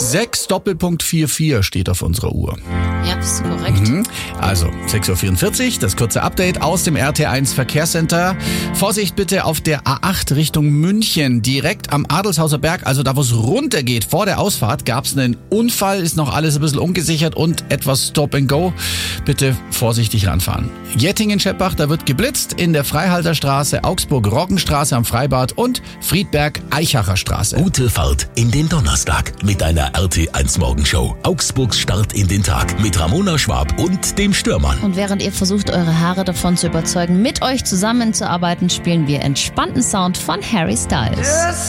6:44 steht auf unserer Uhr. Ja, das ist korrekt. Also 6:44 Uhr, das kurze Update aus dem RT1 Verkehrscenter. Vorsicht bitte auf der A8 Richtung München, direkt am Adelshauser Berg, also da wo es runtergeht, vor der Ausfahrt gab es einen Unfall, ist noch alles ein bisschen ungesichert und etwas Stop and Go. Bitte vorsichtig ranfahren. Jettingen-Scheppach, da wird geblitzt in der Freihalterstraße, Augsburg-Roggenstraße am Freibad und Friedberg-Eichacher Straße. Gute Fahrt in den Donnerstag mit einer RT1 Morgenshow. Augsburgs Start in den Tag mit Ramona Schwab und dem Stürmann. Und während ihr versucht, eure Haare davon zu überzeugen, mit euch zusammenzuarbeiten, spielen wir entspannten Sound von Harry Styles.